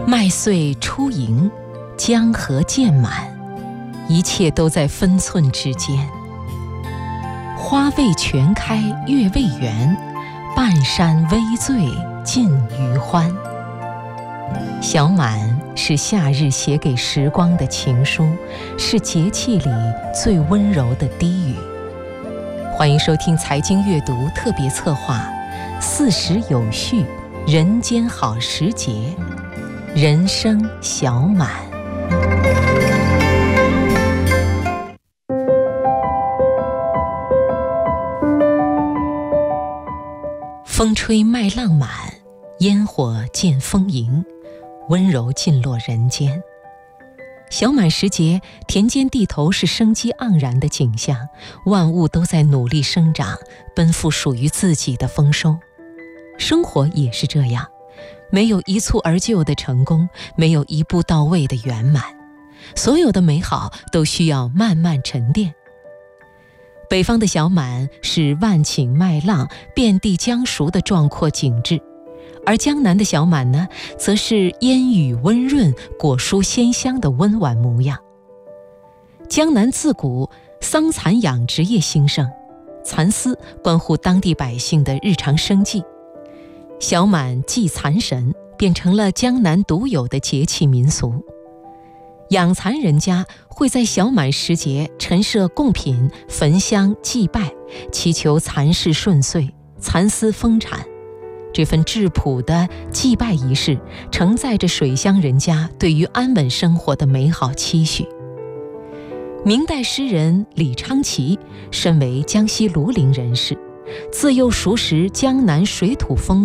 麦穗初盈，江河渐满，一切都在分寸之间。花未全开月未圆，半山微醉尽余欢。小满是夏日写给时光的情书，是节气里最温柔的低语。欢迎收听财经阅读特别策划40有序人间好时节，人生小满。风吹麦浪满，烟火见风盈，温柔尽落人间。小满时节，田间地头是生机盎然的景象，万物都在努力生长，奔赴属于自己的丰收。生活也是这样，没有一蹴而就的成功，没有一步到位的圆满，所有的美好都需要慢慢沉淀。北方的小满是万顷麦浪，遍地浆熟的壮阔景致，而江南的小满呢，则是烟雨温润，果蔬鲜香的温婉模样。江南自古桑蚕养殖业兴盛，蚕丝关乎当地百姓的日常生计。小满祭蚕神变成了江南独有的节气民俗。养蚕人家会在小满时节陈设贡品，焚香祭拜，祈求蚕事顺遂，蚕丝丰产。这份质朴的祭拜仪式承载着水乡人家对于安稳生活的美好期许。明代诗人李昌齐身为江西庐陵人士，自幼熟识江南水土风